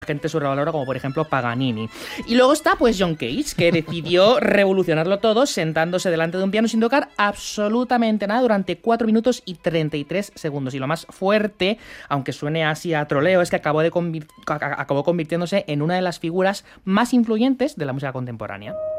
gente sobrevalorada como por ejemplo Paganini. Y luego está pues John Cage, que decidió revolucionarlo todo sentándose delante de un piano sin tocar absolutamente nada durante 4 minutos y 33 segundos. Y lo más fuerte, aunque suene así a troleo, es que acabó convirtiéndose en una de las figuras más influyentes de la música contemporánea.